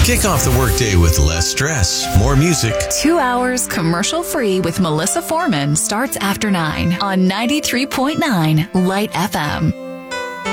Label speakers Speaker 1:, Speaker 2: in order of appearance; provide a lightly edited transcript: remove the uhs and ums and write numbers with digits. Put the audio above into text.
Speaker 1: Kick off the workday with less stress, more music.
Speaker 2: 2 hours commercial-free with Melissa Foreman starts after 9 on 93.9 Light FM.